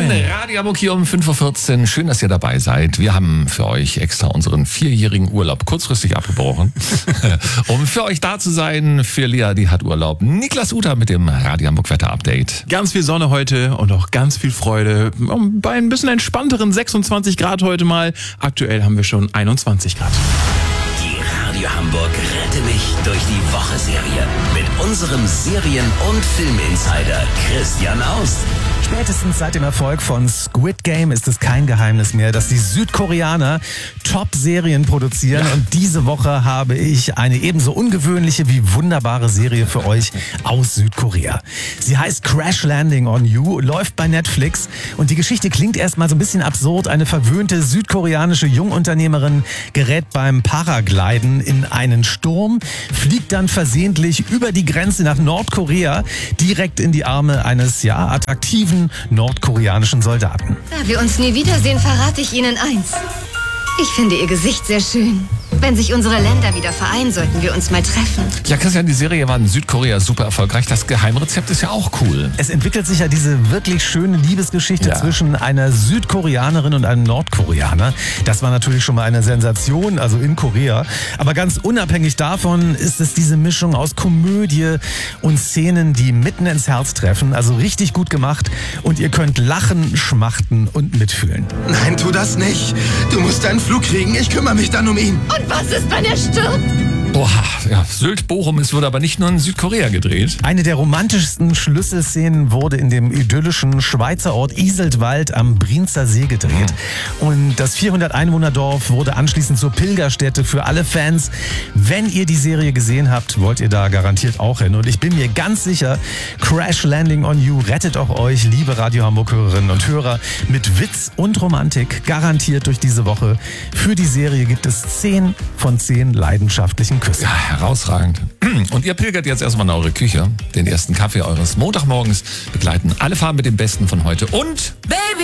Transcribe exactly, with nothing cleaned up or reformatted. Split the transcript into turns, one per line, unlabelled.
Radio Hamburg hier um fünf Uhr vierzehn. Schön, dass ihr dabei seid. Wir haben für euch extra unseren vierjährigen Urlaub kurzfristig abgebrochen, um für euch da zu sein. Für Lea, die hat Urlaub. Niklas Uter mit dem Radio Hamburg Wetter-Update.
Ganz viel Sonne heute und auch ganz viel Freude. Bei ein bisschen entspannteren sechsundzwanzig Grad heute mal. Aktuell haben wir schon einundzwanzig Grad.
Die Radio Hamburg Rette mich durch die Woche-Serie mit unserem Serien- und Filminsider Christian Aust.
Spätestens seit dem Erfolg von Squid Game ist es kein Geheimnis mehr, dass die Südkoreaner Top-Serien produzieren. Ja. Und diese Woche habe ich eine ebenso ungewöhnliche wie wunderbare Serie für euch aus Südkorea. Sie heißt Crash Landing on You, läuft bei Netflix und die Geschichte klingt erstmal so ein bisschen absurd. Eine verwöhnte südkoreanische Jungunternehmerin gerät beim Paragliden in einen Sturm, fliegt dann versehentlich über die Grenze nach Nordkorea direkt in die Arme eines, ja, attraktiven nordkoreanischen Soldaten.
Da wir uns nie wiedersehen, verrate ich Ihnen eins. Ich finde Ihr Gesicht sehr schön. Wenn sich unsere Länder wieder vereinen, sollten wir uns mal treffen.
Ja, Christian, die Serie war in Südkorea super erfolgreich. Das Geheimrezept ist ja auch cool.
Es entwickelt sich ja diese wirklich schöne Liebesgeschichte ja. zwischen einer Südkoreanerin und einem Nordkoreaner. Das war natürlich schon mal eine Sensation, also in Korea. Aber ganz unabhängig davon ist es diese Mischung aus Komödie und Szenen, die mitten ins Herz treffen. Also richtig gut gemacht. Und ihr könnt lachen, schmachten und mitfühlen.
Nein, tu das nicht. Du musst einen Flug kriegen. Ich kümmere mich dann um ihn.
Und was ist, wenn er stirbt?
Boah, ja, Sylt-Bochum, es wurde aber nicht nur in Südkorea gedreht.
Eine der romantischsten Schlüsselszenen wurde in dem idyllischen Schweizer Ort Iseltwald am Brienzer See gedreht. Und das vierhundert Einwohner-Dorf wurde anschließend zur Pilgerstätte für alle Fans. Wenn ihr die Serie gesehen habt, wollt ihr da garantiert auch hin. Und ich bin mir ganz sicher, Crash Landing on You rettet auch euch, liebe Radio Hamburg-Hörerinnen und Hörer, mit Witz und Romantik garantiert durch diese Woche. Für die Serie gibt es zehn von zehn leidenschaftlichen Küssen.
Ja, herausragend. Und ihr pilgert jetzt erstmal in eure Küche. Den ersten Kaffee eures Montagmorgens begleiten alle Farben mit dem Besten von heute und... Baby!